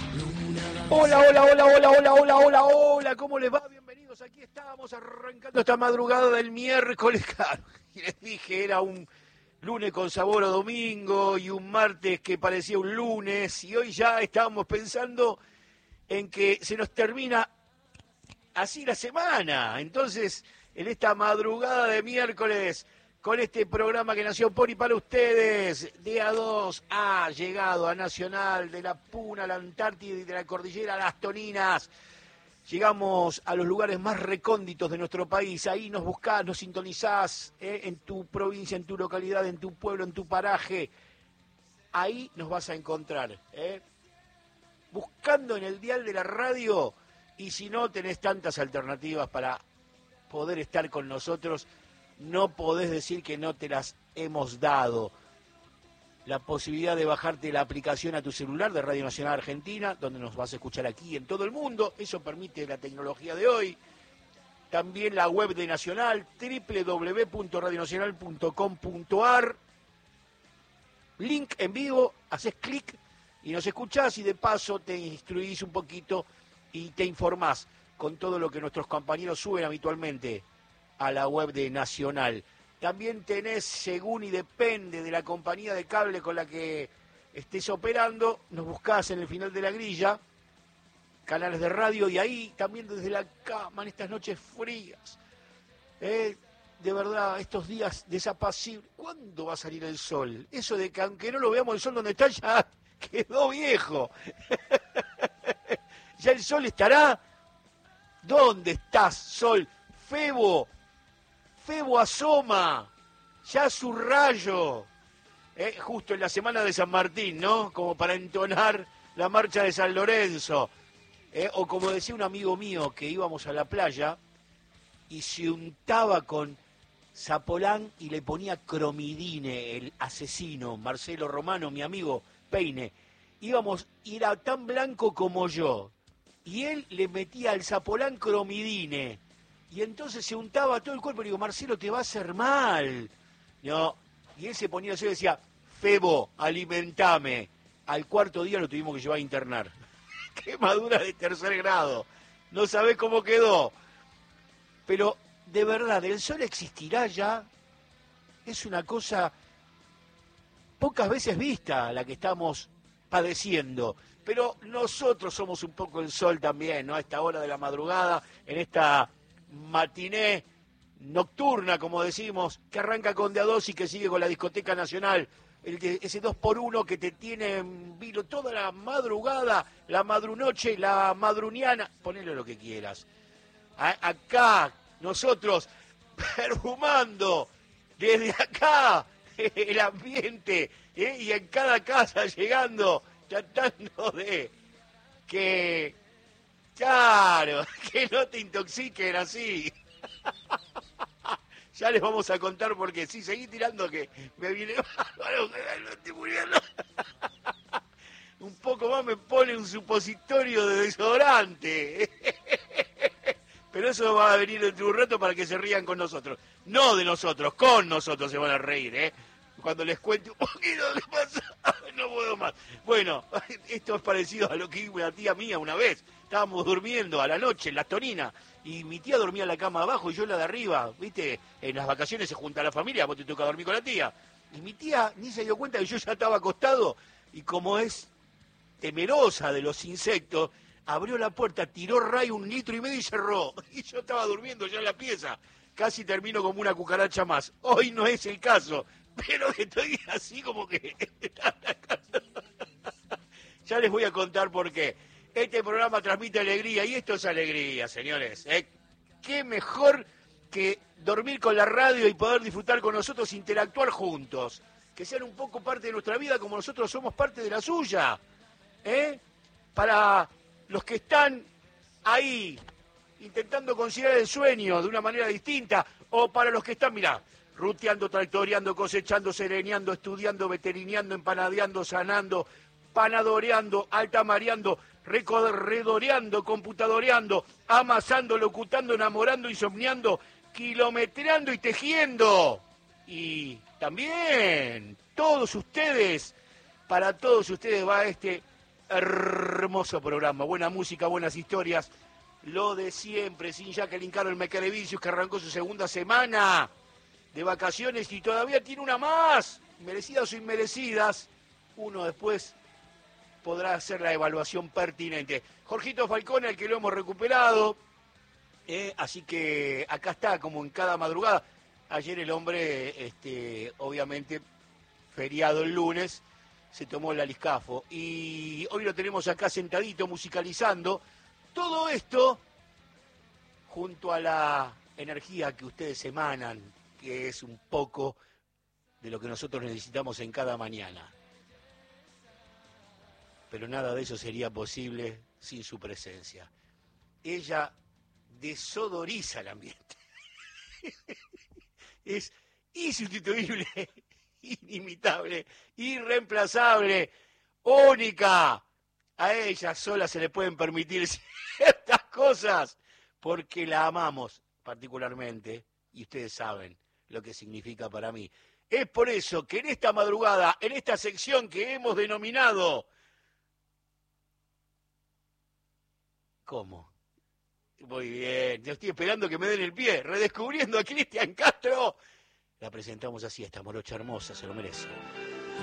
Hola, hola, hola, hola, hola, hola, hola, hola, ¿cómo les va? Bienvenidos, aquí estamos arrancando esta madrugada del miércoles, claro, y les dije, era un lunes con sabor a domingo y un martes que parecía un lunes, y hoy ya estábamos pensando en que se nos termina así la semana. Entonces, en esta madrugada de miércoles, con este programa que nació por y para ustedes, de A2 ha llegado a Nacional, de la Puna a la Antártida y de la Cordillera a las Toninas. Llegamos a los lugares más recónditos de nuestro país. Ahí nos buscás, nos sintonizás, en tu provincia, en tu localidad, en tu pueblo, en tu paraje. Ahí nos vas a encontrar, buscando en el dial de la radio. Y si no tenés tantas alternativas para poder estar con nosotros, no podés decir que no te las hemos dado. La posibilidad de bajarte la aplicación a tu celular de Radio Nacional Argentina, donde nos vas a escuchar aquí en todo el mundo. Eso permite la tecnología de hoy. También la web de Nacional, www.radionacional.com.ar. Link en vivo, haces clic y nos escuchás y de paso te instruís un poquito y te informás con todo lo que nuestros compañeros suben habitualmente a la web de Nacional. También tenés, según y depende de la compañía de cable con la que estés operando, nos buscás en el final de la grilla, canales de radio, y ahí también desde la cama en estas noches frías. De verdad, estos días desapacibles. ¿Cuándo va a salir el sol? Eso de que aunque no lo veamos el sol donde está, ya quedó viejo. Ya el sol estará. ¿Dónde estás, sol? Febo asoma, ya su rayo, justo en la semana de San Martín, ¿no? Como para entonar la marcha de San Lorenzo. O como decía un amigo mío, que íbamos a la playa y se untaba con Zapolán y le ponía cromidine, el asesino, Marcelo Romano, mi amigo Peine. Íbamos, y era tan blanco como yo, y él le metía al Zapolán cromidine. Y entonces se untaba todo el cuerpo y le digo, Marcelo, te va a hacer mal. No. Y él se ponía así y decía, Febo, alimentame. Al cuarto día lo tuvimos que llevar a internar. Quemadura de tercer grado. No sabés cómo quedó. Pero, de verdad, ¿el sol existirá ya? Es una cosa pocas veces vista la que estamos padeciendo. Pero nosotros somos un poco el sol también, ¿no? A esta hora de la madrugada, en esta matiné nocturna, como decimos, que arranca con de A2 y que sigue con la Discoteca Nacional, ese 2x1 que te tiene en vilo toda la madrugada, la madrunoche, la madruniana, ponele lo que quieras. Acá, nosotros, perfumando, desde acá, el ambiente, y en cada casa llegando, tratando de que... Claro, que no te intoxiquen así. Ya les vamos a contar por qué. Sí, seguí tirando que me viene bárbaro, me estoy muriendo. Un poco más me pone un supositorio de desodorante. Pero eso va a venir dentro de un rato para que se rían con nosotros. No de nosotros, con nosotros se van a reír, ¿eh? Cuando les cuente un poquito qué pasa, no puedo más. Bueno, esto es parecido a lo que hizo una tía mía una vez. Estábamos durmiendo a la noche en Las Toninas y mi tía dormía en la cama abajo y yo en la de arriba. ¿Viste? En las vacaciones se junta la familia, vos te toca dormir con la tía. Y mi tía ni se dio cuenta que yo ya estaba acostado y como es temerosa de los insectos, abrió la puerta, tiró Ray 1,5 litros y cerró. Y yo estaba durmiendo ya en la pieza. Casi termino como una cucaracha más. Hoy no es el caso, pero estoy así como que... Ya les voy a contar por qué. Este programa transmite alegría y esto es alegría, señores. Qué mejor que dormir con la radio y poder disfrutar con nosotros, interactuar juntos. Que sean un poco parte de nuestra vida como nosotros somos parte de la suya. Para los que están ahí intentando conciliar el sueño de una manera distinta, o para los que están, mirá, ruteando, tractoreando, cosechando, sereneando, estudiando, veterineando, empanadeando, sanando, panadoreando, altamareando, redoreando, computadoreando, amasando, locutando, enamorando, insomniando, kilometreando y tejiendo. Y también todos ustedes, para todos ustedes va este hermoso programa, buena música, buenas historias, lo de siempre, sin Jacqueline Caro, el Mecarevicius, que arrancó su segunda semana de vacaciones y todavía tiene una más, merecidas o inmerecidas, uno después podrá hacer la evaluación pertinente. Jorgito Falcone, al que lo hemos recuperado, así que acá está, como en cada madrugada. Ayer el hombre, obviamente, feriado el lunes, se tomó el aliscafo. Y hoy lo tenemos acá sentadito, musicalizando. Todo esto junto a la energía que ustedes emanan, que es un poco de lo que nosotros necesitamos en cada mañana. Pero nada de eso sería posible sin su presencia. Ella desodoriza el ambiente. Es insustituible, inimitable, irreemplazable, única. A ella sola se le pueden permitir ciertas cosas porque la amamos particularmente y ustedes saben lo que significa para mí. Es por eso que en esta madrugada, en esta sección que hemos denominado... ¿Cómo? Muy bien, yo estoy esperando que me den el pie, redescubriendo a Cristian Castro. La presentamos así, esta morocha hermosa, se lo merece.